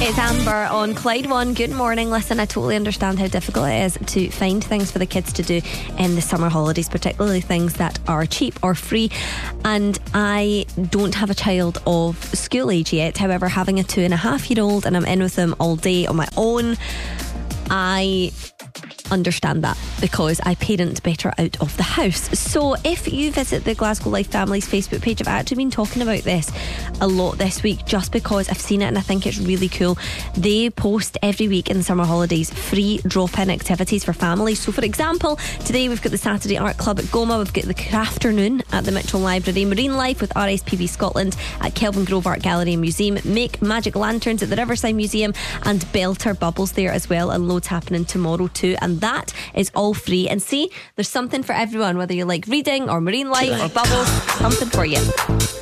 It's Amber on Clyde One. Good morning. Listen, I totally understand how difficult it is to find things for the kids to do in the summer holidays, particularly things that are cheap or free. And I don't have a child of school age yet. However, having a 2.5-year-old and I'm in with them all day on my own, I understand that because I parent better out of the house. So if you visit the Glasgow Life Families Facebook page, I've actually been talking about this a lot this week just because I've seen it and I think it's really cool. They post every week in the summer holidays free drop-in activities for families. So for example, today we've got the Saturday Art Club at Goma, we've got the Crafternoon at the Mitchell Library, Marine Life with RSPB Scotland at Kelvin Grove Art Gallery and Museum, Make Magic Lanterns at the Riverside Museum, and Belter Bubbles there as well, and loads happening tomorrow too. And that is all free. And see, there's something for everyone, whether you like reading or marine life or bubbles, something for you.